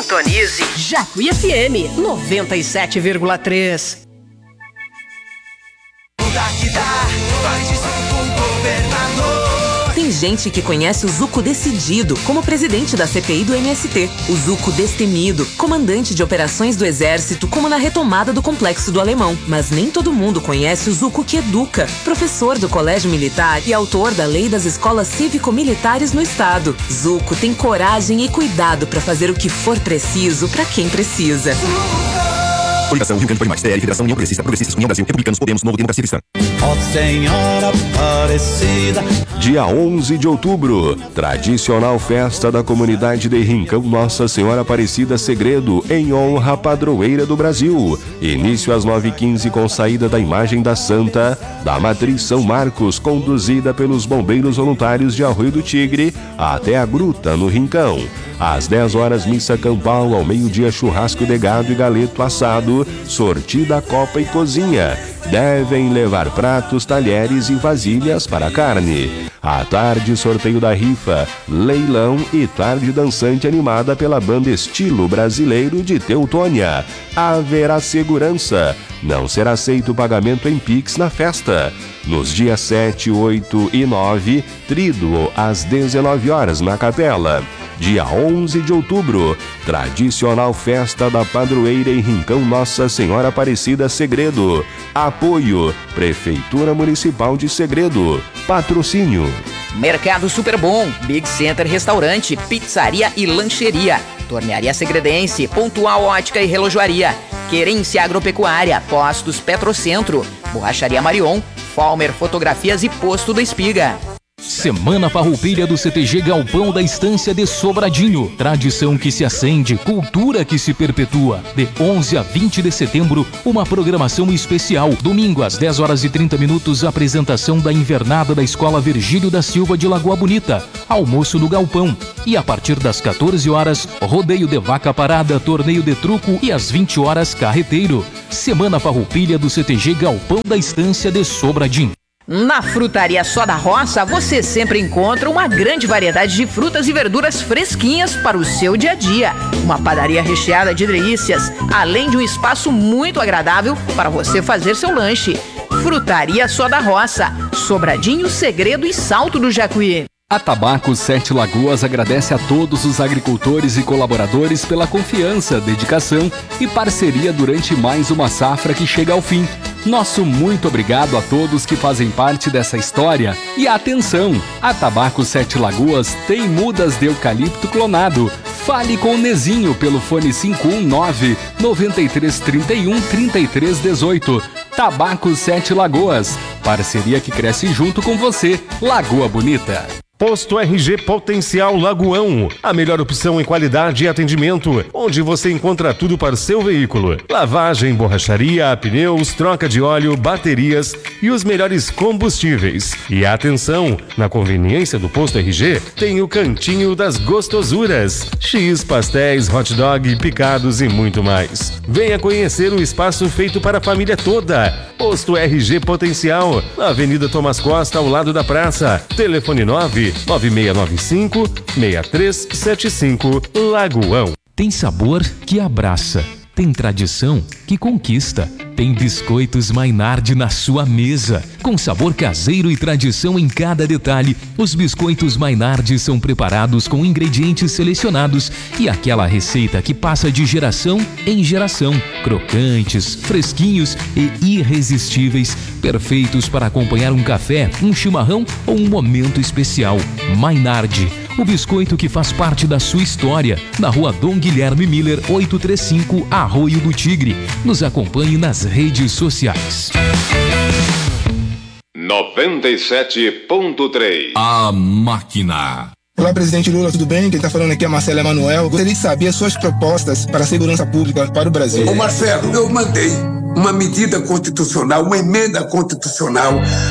Sintonize Jacuí FM 97,3. Tem gente que conhece o Zuco Decidido como presidente da CPI do MST, o Zuco Destemido, comandante de operações do Exército, como na retomada do Complexo do Alemão. Mas nem todo mundo conhece o Zuco que educa, professor do Colégio Militar e autor da Lei das Escolas Cívico-Militares no Estado. Zuco tem coragem e cuidado para fazer o que for preciso para quem precisa. Coligação Rio Grande Pode Mais, TR, Federação União Progressista, Progressistas, União Brasil, Republicanos, Podemos, Novo Democracia Cristã. Ó Senhora Aparecida. Dia 11 de outubro, tradicional festa da comunidade de Rincão Nossa Senhora Aparecida Segredo, em honra à padroeira do Brasil. Início às 9h15 com saída da imagem da Santa, da Matriz São Marcos, conduzida pelos bombeiros voluntários de Arroio do Tigre, até a Gruta, no Rincão. Às 10 horas, missa campal, ao meio-dia, churrasco de gado e galeto assado, sortida, copa e cozinha. Devem levar pratos, talheres e vasilhas para a carne. À tarde, sorteio da rifa, leilão e tarde dançante animada pela banda Estilo Brasileiro de Teutônia. Haverá segurança. Não será aceito o pagamento em Pix na festa. Nos dias 7, 8 e 9, tríduo às 19 horas na capela. Dia 11 de outubro, tradicional festa da padroeira em Rincão Nossa Senhora Aparecida Segredo. Apoio, Prefeitura Municipal de Segredo. Patrocínio. Mercado Super Bom, Big Center Restaurante, Pizzaria e Lancheria, Tornearia Segredense, Pontual Ótica e Relojoaria, Querência Agropecuária, Postos Petrocentro, Borracharia Marion, Falmer Fotografias e Posto da Espiga. Semana Farroupilha do CTG Galpão da Estância de Sobradinho. Tradição que se acende, cultura que se perpetua. De 11 a 20 de setembro, uma programação especial. Domingo, às 10 horas e 30 minutos, apresentação da invernada da Escola Virgílio da Silva de Lagoa Bonita. Almoço no Galpão. E a partir das 14 horas, rodeio de vaca parada, torneio de truco e às 20 horas, carreteiro. Semana Farroupilha do CTG Galpão da Estância de Sobradinho. Na Frutaria Só da Roça, você sempre encontra uma grande variedade de frutas e verduras fresquinhas para o seu dia a dia. Uma padaria recheada de delícias, além de um espaço muito agradável para você fazer seu lanche. Frutaria Só da Roça, Sobradinho, Segredo e Salto do Jacuí. A Tabaco Sete Lagoas agradece a todos os agricultores e colaboradores pela confiança, dedicação e parceria durante mais uma safra que chega ao fim. Nosso muito obrigado a todos que fazem parte dessa história. E atenção, a Tabaco Sete Lagoas tem mudas de eucalipto clonado. Fale com o Nezinho pelo fone 519-9331-3318. Tabaco Sete Lagoas, parceria que cresce junto com você. Lagoa Bonita. Posto RG Potencial Lagoão, a melhor opção em qualidade e atendimento, onde você encontra tudo para o seu veículo. Lavagem, borracharia, pneus, troca de óleo, baterias e os melhores combustíveis. E atenção, na conveniência do Posto RG, tem o Cantinho das Gostosuras. X, pastéis, hot dog, picados e muito mais. Venha conhecer o espaço feito para a família toda. Posto RG Potencial, na Avenida Tomás Costa, ao lado da praça. Telefone 99695-6375, Lagoão. Tem sabor que abraça, tem tradição que conquista. Tem biscoitos Maynard na sua mesa. Com sabor caseiro e tradição em cada detalhe, os biscoitos Maynard são preparados com ingredientes selecionados e aquela receita que passa de geração em geração. Crocantes, fresquinhos e irresistíveis, perfeitos para acompanhar um café, um chimarrão ou um momento especial. Maynard, o biscoito que faz parte da sua história. Na Rua Dom Guilherme Miller, 835, Arroio do Tigre. Nos acompanhe nas redes sociais. 97.3 A Máquina. Olá, presidente Lula, tudo bem? Quem está falando aqui é Marcelo Emanuel. Gostaria de saber as suas propostas para a segurança pública para o Brasil. Ô Marcelo, eu mandei uma medida constitucional, uma emenda constitucional